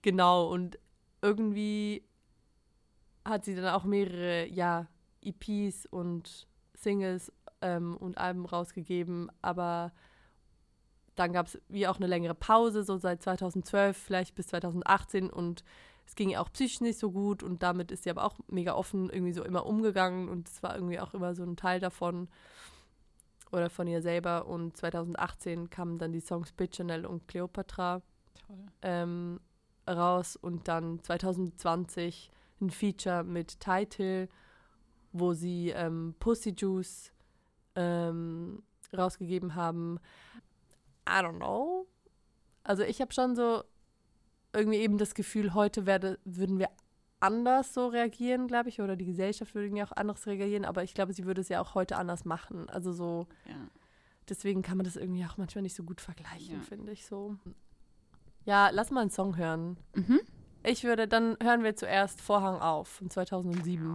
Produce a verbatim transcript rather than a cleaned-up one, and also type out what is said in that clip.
Genau, und irgendwie hat sie dann auch mehrere, ja, E Ps und Singles ähm, und Alben rausgegeben, aber dann gab es wie auch eine längere Pause, so seit zweitausendzwölf, vielleicht bis zweitausendachtzehn, und es ging ihr auch psychisch nicht so gut und damit ist sie aber auch mega offen irgendwie so immer umgegangen und es war irgendwie auch immer so ein Teil davon oder von ihr selber, und zweitausendachtzehn kamen dann die Songs Bitch, Chanel und Cleopatra ähm, raus und dann zweitausendzwanzig ein Feature mit Title, wo sie ähm, Pussy Juice ähm, rausgegeben haben. I don't know. Also ich habe schon so irgendwie eben das Gefühl, heute werde, würden wir anders so reagieren, glaube ich, oder die Gesellschaft würde ja auch anders reagieren, aber ich glaube, sie würde es ja auch heute anders machen. Also so, Ja. deswegen kann man das irgendwie auch manchmal nicht so gut vergleichen, Ja. finde ich so. Ja, lass mal einen Song hören. Mhm. Ich würde, dann hören wir zuerst Vorhang auf von zweitausendsieben.